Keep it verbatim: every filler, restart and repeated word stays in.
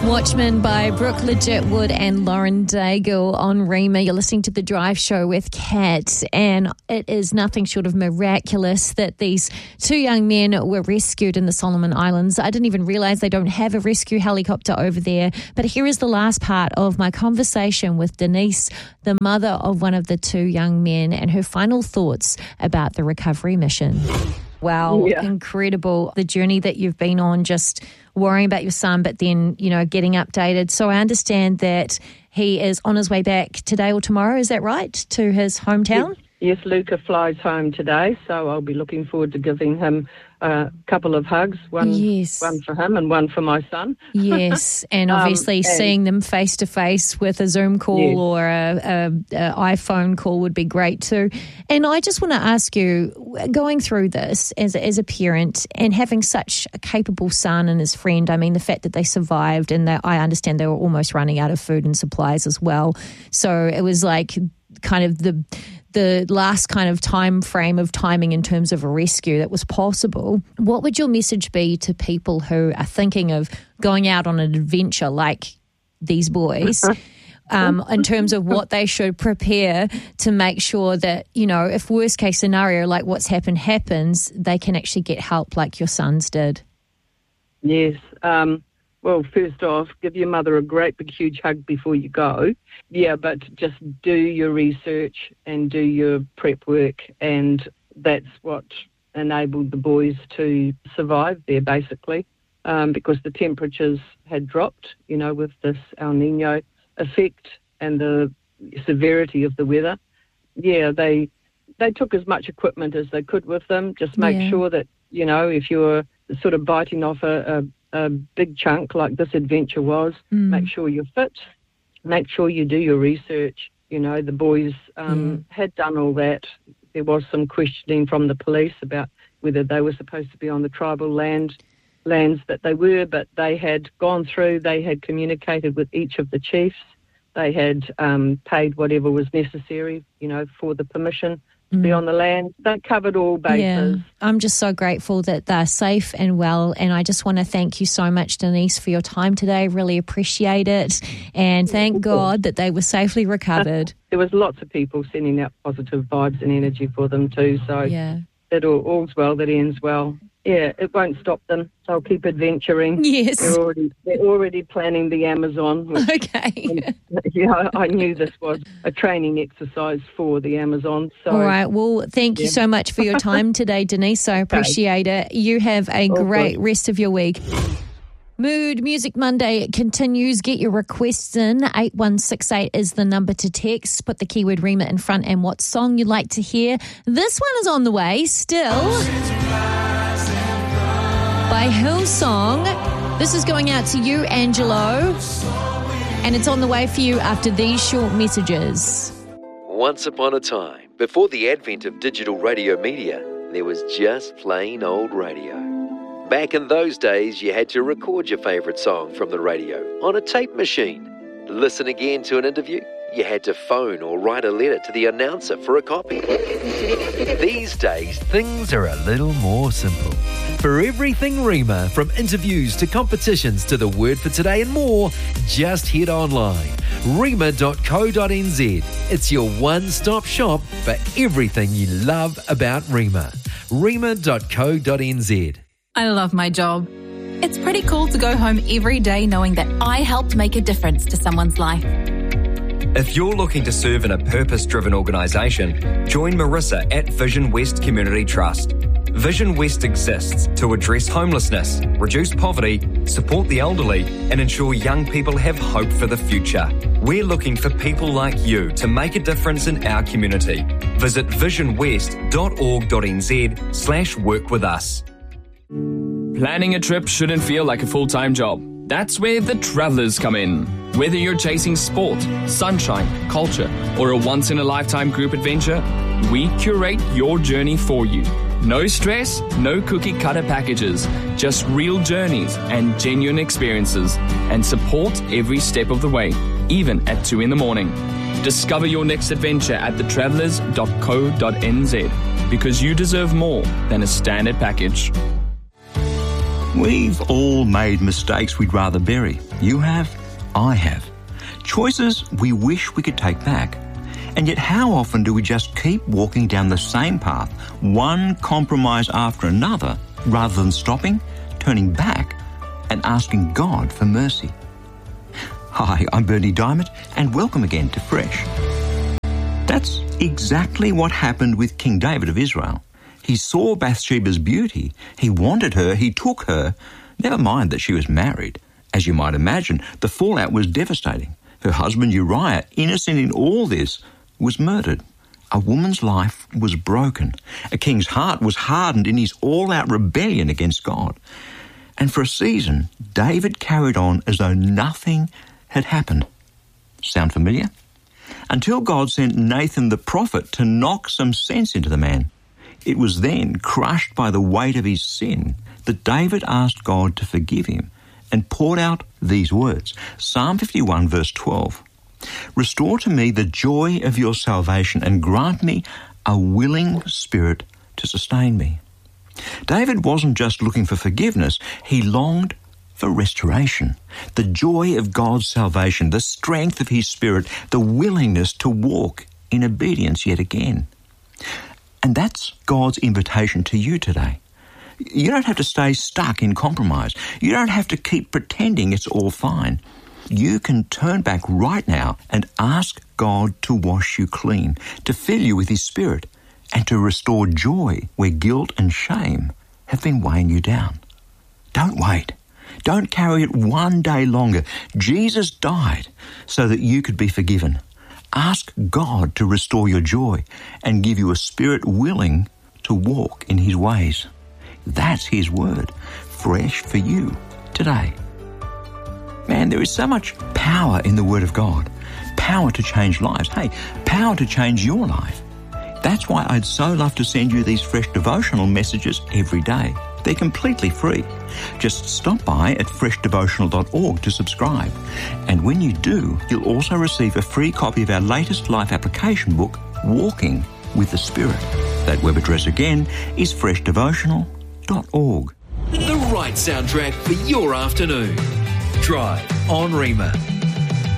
Watchmen by Brooke Legitwood and Lauren Daigle on Rima. You're listening to The Drive Show with Kat, and it is nothing short of miraculous that these two young men were rescued in the Solomon Islands. I didn't even realise they don't have a rescue helicopter over there. But here is the last part of my conversation with Denise, the mother of one of the two young men, and her final thoughts about the recovery mission. Wow, yeah. Incredible. The journey that you've been on, just worrying about your son, but then, you know, getting updated. So I understand that he is on his way back today or tomorrow, is that right, to his hometown? Yes, yes, Luca flies home today, so I'll be looking forward to giving him a couple of hugs, one, yes. one for him and one for my son. Yes, and obviously um, and seeing them face-to-face with a Zoom call yes. or a, a, a iPhone call would be great too. And I just want to ask you, going through this as, as a parent and having such a capable son and his friend, I mean, the fact that they survived and that I understand they were almost running out of food and supplies as well. So it was like kind of the... the last kind of time frame of timing in terms of a rescue that was possible. What would your message be to people who are thinking of going out on an adventure like these boys um, in terms of what they should prepare to make sure that, you know, if worst case scenario like what's happened happens, they can actually get help like your sons did? Yes. Um, well, first off, give your mother a great big huge hug before you go. Yeah, but just do your research and do your prep work, and that's what enabled the boys to survive there, basically, um, because the temperatures had dropped, you know, with this El Nino effect and the severity of the weather. Yeah, they they took as much equipment as they could with them. Just make yeah. sure that, you know, if you're sort of biting off a, a a big chunk like this adventure was, mm. make sure you're fit, make sure you do your research. You know, the boys um, mm. had done all that. There was some questioning from the police about whether they were supposed to be on the tribal land lands that they were, but they had gone through, they had communicated with each of the chiefs, they had um, paid whatever was necessary, you know, for the permission to be on the land. They covered all bases. Yeah, I'm just so grateful that they're safe and well, and I just want to thank you so much, Denise, for your time today. Really appreciate it, and thank God that they were safely recovered. There was lots of people sending out positive vibes and energy for them too, so yeah. it all, all's well that ends well. Yeah, it won't stop them. They'll keep adventuring. Yes. They're already, they're already planning the Amazon. Which, okay. Yeah, I knew this was a training exercise for the Amazon. So, all right. Well, thank yeah. you so much for your time today, Denise. I appreciate okay. it. You have a all great good. rest of your week. Mood Music Monday continues. Get your requests in. eight one six eight is the number to text. Put the keyword Rima in front and what song you'd like to hear. This one is on the way still. By Hillsong. This is going out to you, Angelo. And it's on the way for you after these short messages. Once upon a time, before the advent of digital radio media, there was just plain old radio. Back in those days, you had to record your favourite song from the radio on a tape machine. Listen again to an interview, you had to phone or write a letter to the announcer for a copy. These days, things are a little more simple. For everything Rima, from interviews to competitions to the word for today and more, just head online, rima dot co dot n z. It's your one-stop shop for everything you love about Rima. rima dot co dot n z. I love my job. It's pretty cool to go home every day knowing that I helped make a difference to someone's life. If you're looking to serve in a purpose-driven organisation, join Marissa at Vision West Community Trust. Vision West exists to address homelessness, reduce poverty, support the elderly, and ensure young people have hope for the future. We're looking for people like you to make a difference in our community. Visit vision west dot org dot n z slash work with us. Planning a trip shouldn't feel like a full-time job. That's where the Travellers come in. Whether you're chasing sport, sunshine, culture, or a once-in-a-lifetime group adventure, we curate your journey for you. No stress, no cookie-cutter packages, just real journeys and genuine experiences, and support every step of the way, even at two in the morning. Discover your next adventure at the travellers dot co dot n z, because you deserve more than a standard package. We've all made mistakes we'd rather bury. You have, I have. Choices we wish we could take back. And yet how often do we just keep walking down the same path, one compromise after another, rather than stopping, turning back, and asking God for mercy? Hi, I'm Bernie Diamond, and welcome again to Fresh. That's exactly what happened with King David of Israel. He saw Bathsheba's beauty, he wanted her, he took her, never mind that she was married. As you might imagine, the fallout was devastating. Her husband Uriah, innocent in all this, was murdered. A woman's life was broken. A king's heart was hardened in his all-out rebellion against God. And for a season, David carried on as though nothing had happened. Sound familiar? Until God sent Nathan the prophet to knock some sense into the man. It was then, crushed by the weight of his sin, that David asked God to forgive him and poured out these words. Psalm fifty-one, verse twelve. Restore to me the joy of your salvation and grant me a willing spirit to sustain me. David wasn't just looking for forgiveness, he longed for restoration. The joy of God's salvation, the strength of his spirit, the willingness to walk in obedience yet again. And that's God's invitation to you today. You don't have to stay stuck in compromise. You don't have to keep pretending it's all fine. You can turn back right now and ask God to wash you clean, to fill you with his spirit, and to restore joy where guilt and shame have been weighing you down. Don't wait. Don't carry it one day longer. Jesus died so that you could be forgiven. Ask God to restore your joy and give you a spirit willing to walk in his ways. That's his word, fresh for you today. Man, there is so much power in the word of God. Power to change lives. Hey, power to change your life. That's why I'd so love to send you these fresh devotional messages every day. They're completely free. Just stop by at fresh devotional dot org to subscribe. And when you do, you'll also receive a free copy of our latest life application book, Walking with the Spirit. That web address again is fresh devotional dot org. The right soundtrack for your afternoon. Drive on Rima.